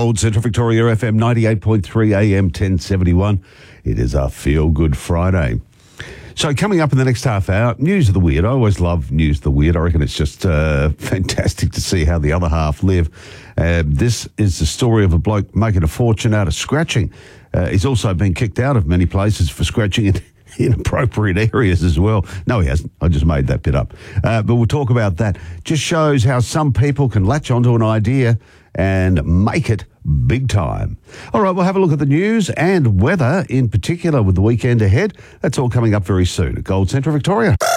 Gold Central Victoria FM 98.3 AM 1071. It is a Feel Good Friday. So coming up in the next half hour, News of the Weird. I always love News of the Weird. I reckon it's just fantastic to see how the other half live. This is the story of a bloke making a fortune out of scratching. He's also been kicked out of many places for scratching in inappropriate areas as well. No, he hasn't. I just made that bit up. But we'll talk about that. Just shows how some people can latch onto an idea and make it big time. All right, we'll have a look at the news and weather in particular with the weekend ahead. That's all coming up very soon at Gold Central Victoria.